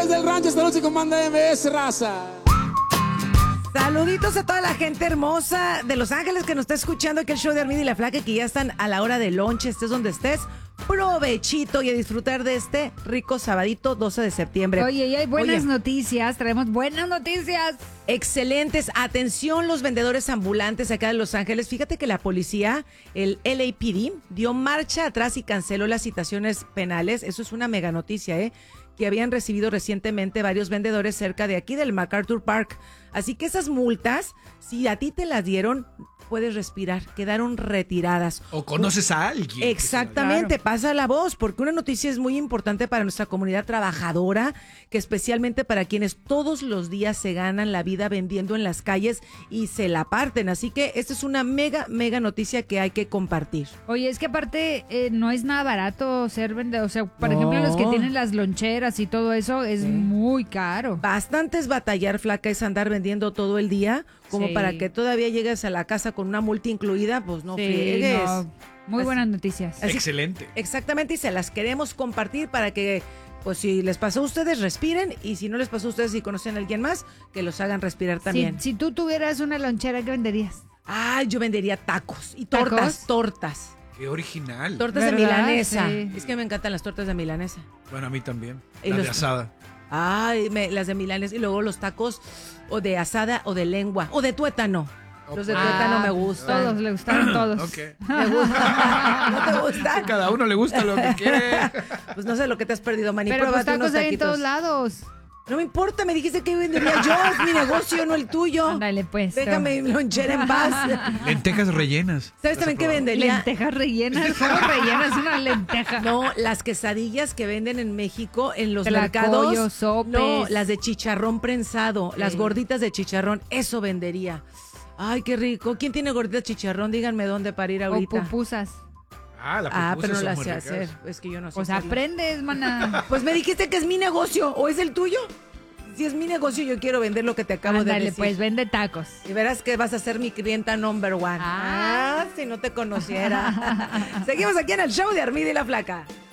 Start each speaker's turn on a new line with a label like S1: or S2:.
S1: desde el rancho esta noche con Banda MS, raza.
S2: Saluditos a toda la gente hermosa de Los Ángeles que nos está escuchando aquí el show de Armida y la Flaca, que ya están a la hora del lonche, estés donde estés. Provechito y a disfrutar de este rico sabadito 12 de septiembre.
S3: Oye, y hay buenas noticias, traemos buenas noticias.
S2: Excelentes. Atención los vendedores ambulantes acá de Los Ángeles. Fíjate que la policía, el LAPD, dio marcha atrás y canceló las citaciones penales. Eso es una mega noticia, que habían recibido recientemente varios vendedores cerca de aquí del MacArthur Park. Así que esas multas, si a ti te las dieron, puedes respirar, quedaron retiradas.
S4: O conoces a alguien.
S2: Exactamente, pasa la voz, porque una noticia es muy importante para nuestra comunidad trabajadora, que especialmente para quienes todos los días se ganan la vida vendiendo en las calles y se la parten. Así que esta es una mega noticia que hay que compartir.
S3: Oye, es que aparte no es nada barato ser vendedor. O sea, por ejemplo, los que tienen las loncheras y todo eso es muy caro.
S2: Bastante es batallar, Flaca, es andar vendiendo todo el día, como para que todavía llegues a la casa con una multa incluida, pues no friegues. No.
S3: Muy buenas noticias.
S4: Excelente.
S2: Exactamente, y se las queremos compartir para que, pues si les pasó a ustedes, respiren, y si no les pasó a ustedes y conocen a alguien más, que los hagan respirar también.
S3: Si tú tuvieras una lonchera, ¿qué venderías?
S2: Yo vendería tacos y
S3: ¿Tacos?
S2: tortas.
S4: Qué original.
S2: Tortas de
S3: ¿verdad?
S2: milanesa.
S3: Sí.
S2: Es que me encantan las tortas de milanesa.
S4: Bueno, a mí también.
S2: Y
S4: La de
S2: los-
S4: asada.
S2: Las de milanesa y luego los tacos o de asada o de lengua o de tuétano. Los de tuétano me gustan.
S3: Todos, le gustaron todos.
S4: Ok.
S2: Me gustan. ¿No te gustan?
S4: Cada uno le gusta lo que quiere.
S2: Pues no sé lo que te has perdido, Mani.
S3: Pero pues
S2: Pruébate unos
S3: tacos hay en
S2: taquitos.
S3: todos lados.
S2: No me importa, me dijiste que vendería yo. Es mi negocio, no el tuyo.
S3: Ándale, pues.
S2: Déjame mi lonchera en paz.
S4: Lentejas rellenas.
S2: ¿Sabes también qué vendería?
S3: Lentejas rellenas. ¿Cómo rellenas una lenteja?
S2: No, las quesadillas que venden en México en los
S3: Tlacoyo,
S2: mercados.
S3: sopes.
S2: No, las de chicharrón prensado, las gorditas de chicharrón, eso vendería. Ay, qué rico. ¿Quién tiene gorditas de chicharrón? Díganme dónde para ir
S3: O
S2: ahorita.
S3: pupusas.
S4: La
S2: Pero no
S4: son
S2: las
S4: muy
S2: sé
S4: ricas.
S2: hacer. Es que yo no sé
S3: Pues
S2: hacerlas.
S3: aprendes, mana.
S2: Pues me dijiste que es mi negocio, ¿o es el tuyo? Si es mi negocio, yo quiero vender lo que te acabo de
S3: Ándale,
S2: decir.
S3: pues vende tacos.
S2: Y verás que vas a ser mi clienta number one.
S3: Ah.
S2: Si no te conociera. Seguimos aquí en el show de Armida y la Flaca.